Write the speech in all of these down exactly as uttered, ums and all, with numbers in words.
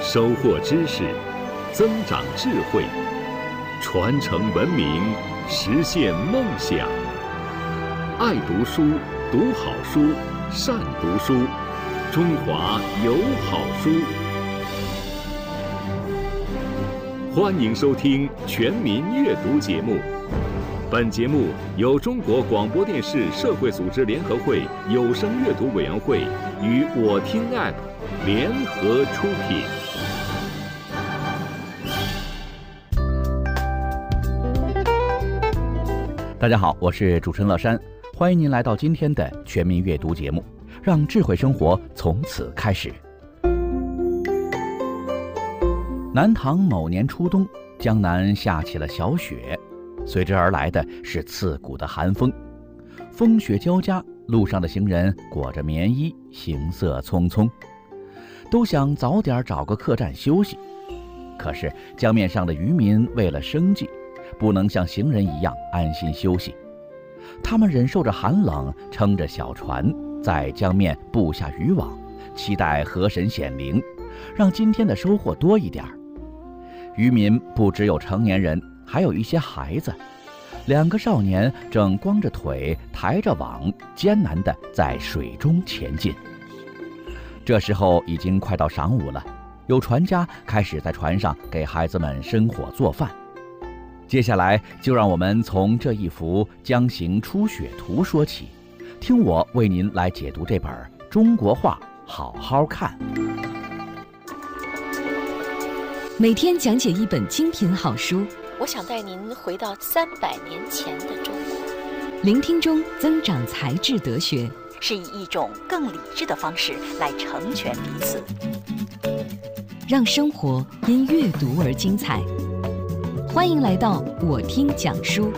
收获知识，增长智慧，传承文明，实现梦想。爱读书，读好书，善读书，中华有好书。欢迎收听《全民阅读》节目。本节目由中国广播电视社会组织联合会有声阅读委员会与我听 App 联合出品。 大家好，我是主持人乐山，欢迎您来到今天的《全民阅读》节目，让智慧生活从此开始。南唐某年初冬，江南下起了小雪，随之而来的是刺骨的寒风，风雪交加，路上的行人裹着棉衣，行色匆匆，都想早点找个客栈休息。可是江面上的渔民为了生计，不能像行人一样安心休息，他们忍受着寒冷，撑着小船在江面布下渔网，期待河神显灵，让今天的收获多一点。渔民不只有成年人，还有一些孩子。两个少年正光着腿抬着网，艰难地在水中前进。这时候已经快到晌午了，有船家开始在船上给孩子们生火做饭。接下来就让我们从这一幅江行初雪图说起，听我为您来解读这本中国画好好看。 每天讲解一本精品好书， 我想带您回到三百年前的中国。 聆听中增长才智德学， 是以一种更理智的方式来成全彼此， 让生活因阅读而精彩。欢迎来到我听讲书。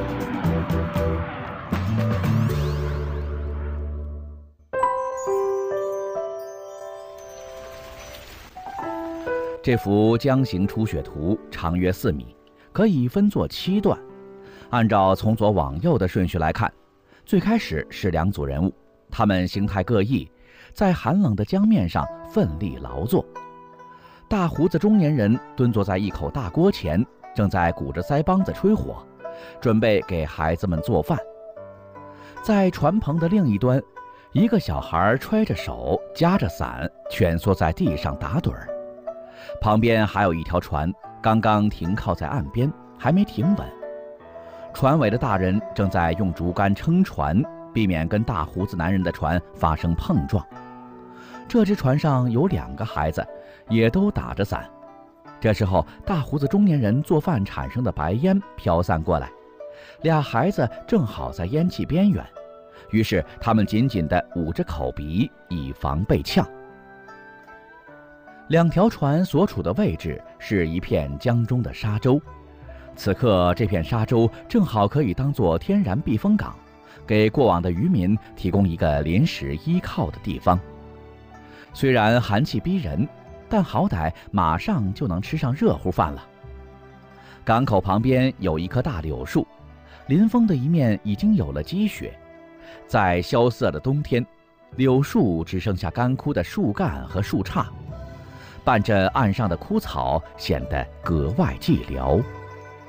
这幅江行初雪图长约四米，可以分作七段。按照从左往右的顺序来看，最开始是两组人物，他们形态各异，在寒冷的江面上奋力劳作。大胡子中年人蹲坐在一口大锅前，正在鼓着腮帮子吹火，准备给孩子们做饭。在船棚的另一端，一个小孩揣着手，夹着伞，蜷缩在地上打盹儿。旁边还有一条船，刚刚停靠在岸边，还没停稳。船尾的大人正在用竹竿撑船，避免跟大胡子男人的船发生碰撞。这只船上有两个孩子，也都打着伞。这时候，大胡子中年人做饭产生的白烟飘散过来，俩孩子正好在烟气边缘，于是他们紧紧地捂着口鼻，以防被呛。两条船所处的位置是一片江中的沙洲，此刻这片沙洲正好可以当作天然避风港，给过往的渔民提供一个临时依靠的地方。虽然寒气逼人，但好歹马上就能吃上热乎饭了。港口旁边有一棵大柳树，临风的一面已经有了积雪，在萧瑟的冬天，柳树只剩下干枯的树干和树杈，伴着岸上的枯草，显得格外寂寥。